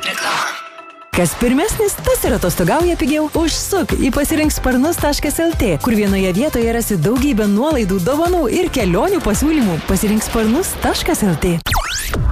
Reklama. Kas pirmesnis, tas ir atostogauja pigiau. Užsuk į pasirinksparnus.lt, kur vienoje vietoje rasi daugybę nuolaidų, dovanų ir kelionių pasiūlymų. Pasirinksparnus.lt.